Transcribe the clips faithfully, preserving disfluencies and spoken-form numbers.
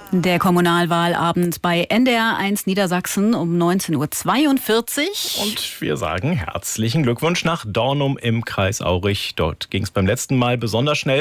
Der Kommunalwahlabend bei N D R eins Niedersachsen um neunzehn Uhr zweiundvierzig. Und wir sagen herzlichen Glückwunsch nach Dornum im Kreis Aurich. Dort ging es beim letzten Mal besonders schnell.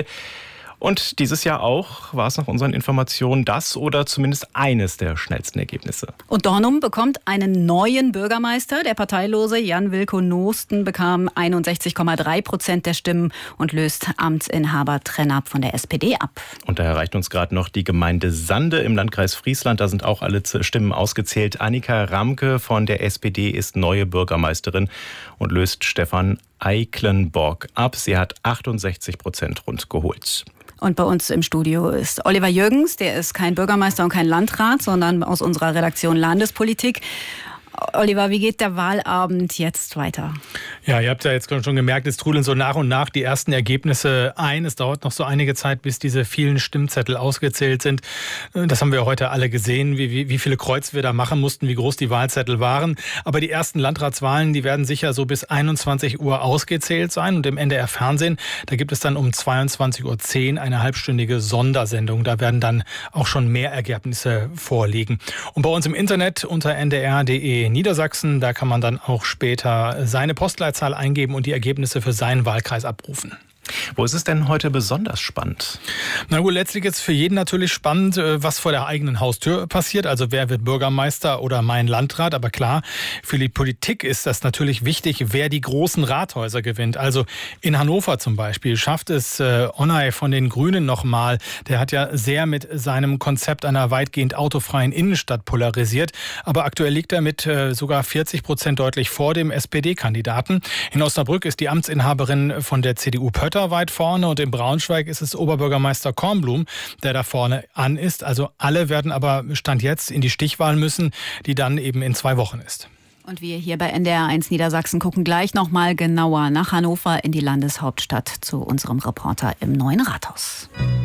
Und dieses Jahr auch war es nach unseren Informationen das oder zumindest eines der schnellsten Ergebnisse. Und Dornum bekommt einen neuen Bürgermeister. Der parteilose Jan Wilko Nosten bekam einundsechzig Komma drei Prozent der Stimmen und löst Amtsinhaber Trennap von der S P D ab. Und da erreicht uns gerade noch die Gemeinde Sande im Landkreis Friesland. Da sind auch alle Stimmen ausgezählt. Annika Ramke von der S P D ist neue Bürgermeisterin und löst Stefan Eiklenborg ab. Sie hat achtundsechzig Prozent rund geholt. Und bei uns im Studio ist Oliver Jürgens, der ist kein Bürgermeister und kein Landrat, sondern aus unserer Redaktion Landespolitik. Oliver, wie geht der Wahlabend jetzt weiter? Ja, ihr habt ja jetzt schon gemerkt, es trudeln so nach und nach die ersten Ergebnisse ein. Es dauert noch so einige Zeit, bis diese vielen Stimmzettel ausgezählt sind. Das haben wir heute alle gesehen, wie, wie, wie viele Kreuz wir da machen mussten, wie groß die Wahlzettel waren. Aber die ersten Landratswahlen, die werden sicher so bis einundzwanzig Uhr ausgezählt sein. Und im N D R Fernsehen, da gibt es dann um zweiundzwanzig Uhr zehn eine halbstündige Sondersendung. Da werden dann auch schon mehr Ergebnisse vorliegen. Und bei uns im Internet unter n d r punkt d e Niedersachsen, da kann man dann auch später seine Postleitzahl eingeben und die Ergebnisse für seinen Wahlkreis abrufen. Wo ist es denn heute besonders spannend? Na gut, letztlich ist für jeden natürlich spannend, was vor der eigenen Haustür passiert. Also wer wird Bürgermeister oder mein Landrat. Aber klar, für die Politik ist das natürlich wichtig, wer die großen Rathäuser gewinnt. Also in Hannover zum Beispiel schafft es äh, Onay von den Grünen nochmal. Der hat ja sehr mit seinem Konzept einer weitgehend autofreien Innenstadt polarisiert. Aber aktuell liegt er mit äh, sogar vierzig Prozent deutlich vor dem S P D-Kandidaten. In Osnabrück ist die Amtsinhaberin von der C D U Pötter weit vorne und in Braunschweig ist es Oberbürgermeister Kornblum, der da vorne an ist. Also alle werden aber Stand jetzt in die Stichwahl müssen, die dann eben in zwei Wochen ist. Und wir hier bei N D R eins Niedersachsen gucken gleich noch mal genauer nach Hannover in die Landeshauptstadt zu unserem Reporter im Neuen Rathaus.